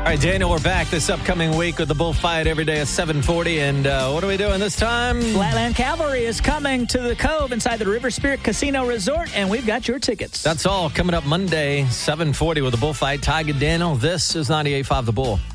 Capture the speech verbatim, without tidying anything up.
All right, Daniel, we're back this upcoming week with the bullfight every day at seven forty. And uh, what are we doing this time? Flatland Cavalry is coming to the Cove inside the River Spirit Casino Resort, and we've got your tickets. That's all coming up Monday, seven forty with the bullfight. Tiger Daniel, this is ninety-eight point five The Bull.